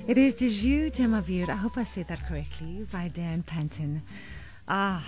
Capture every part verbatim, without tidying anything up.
It is De Jus de ma Vie, I hope I said that correctly, by Dan Panton. Ah,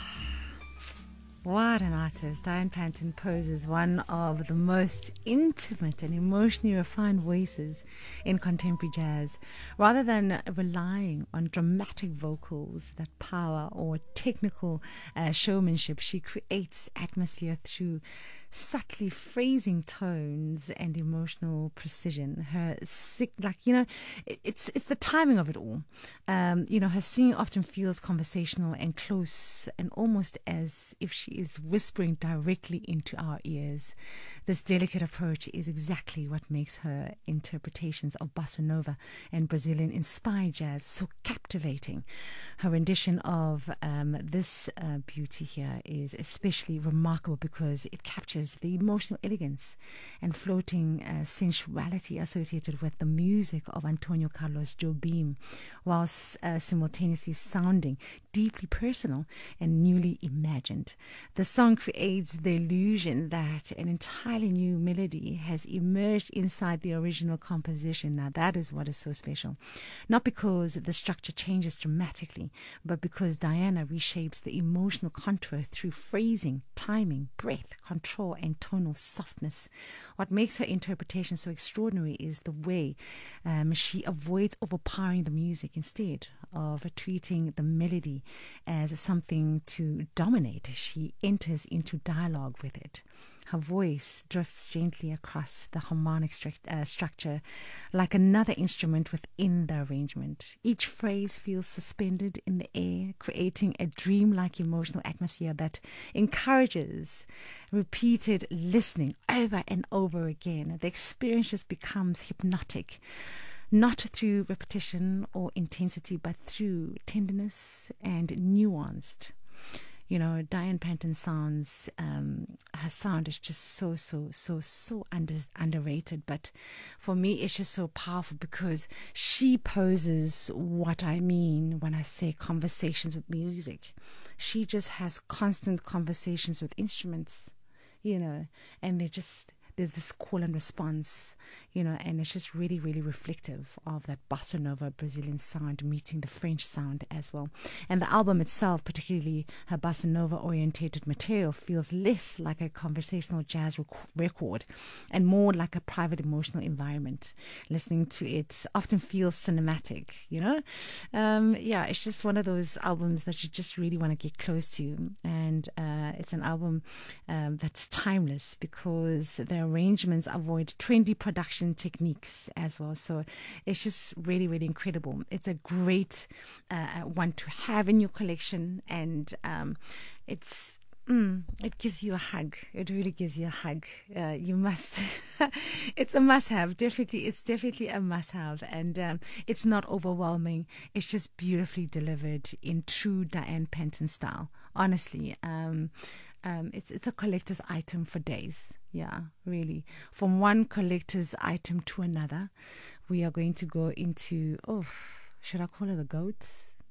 what an artist. Diane Panton poses one of the most intimate and emotionally refined voices in contemporary jazz. Rather than relying on dramatic vocals that power or technical uh, showmanship, she creates atmosphere through subtly phrasing tones and emotional precision. Her sick, like you know, it, it's it's the timing of it all. Um, you know, her singing often feels conversational and close, and almost as if she is whispering directly into our ears. This delicate approach is exactly what makes her interpretations of bossa nova and Brazilian inspired jazz so captivating. Her rendition of um, this uh, beauty here is especially remarkable because it captures the emotional elegance and floating uh, sensuality associated with the music of Antonio Carlos Jobim, whilst uh, simultaneously sounding deeply personal and newly imagined. The song creates the illusion that an entirely new melody has emerged inside the original composition. Now that is what is so special. Not because the structure changes dramatically, but because Diana reshapes the emotional contour through phrasing, timing, breath, control, and tonal softness. What makes her interpretation so extraordinary is the way um, she avoids overpowering the music instead of treating the melody as something to dominate. She enters into dialogue with it. Her voice drifts gently across the harmonic stru- uh, structure like another instrument within the arrangement. Each phrase feels suspended in the air, creating a dreamlike emotional atmosphere that encourages repeated listening over and over again. The experience just becomes hypnotic, not through repetition or intensity, but through tenderness and nuanced. You know, Diane Panton sounds, um, her sound is just so, so, so, so under, underrated. But for me, it's just so powerful because she poses what I mean when I say conversations with music. She just has constant conversations with instruments, you know, and they just, there's this call and response, you know, and it's just really, really reflective of that bossa nova Brazilian sound meeting the French sound as well. And the album itself, particularly her bossa nova orientated material, feels less like a conversational jazz rec- record and more like a private emotional environment. Listening to it often feels cinematic, you know. Um, yeah, it's just one of those albums that you just really want to get close to. And uh, it's an album um, that's timeless because there arrangements avoid trendy production techniques as well. So it's just really, really incredible. It's a great uh, one to have in your collection, and um, it's Mm, it gives you a hug. It really gives you a hug. Uh, you must. It's a must-have. Definitely, it's definitely a must-have, and um, it's not overwhelming. It's just beautifully delivered in true Diane Panton style. Honestly, um, um, it's it's a collector's item for days. Yeah, really. From one collector's item to another, we are going to go into. Oh, should I call it the goat?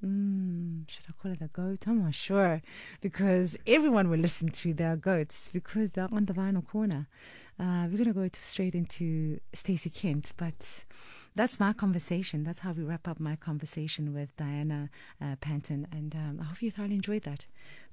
Mm, should I call it a goat? I'm not sure because everyone will listen to their goats because they're on the vinyl corner. Uh, we're going to go to straight into Stacey Kent, but that's my conversation. That's how we wrap up my conversation with Diana uh, Panton. And um, I hope you thoroughly enjoyed that.